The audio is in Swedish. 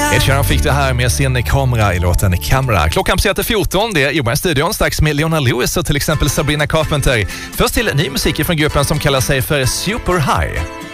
Ed Sheeran fick det här med sin kamera i låten Camera. Klockan passerar 14, det jobbar i studion strax med Leona Lewis och till exempel Sabrina Carpenter. Först till ny musik från gruppen som kallar sig för Super High.